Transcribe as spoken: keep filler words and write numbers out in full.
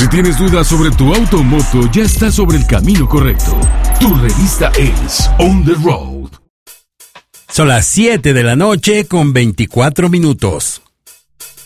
Si tienes dudas sobre tu auto o moto, ya estás sobre el camino correcto. Tu revista es On The Road. Son las siete de la noche con veinticuatro minutos.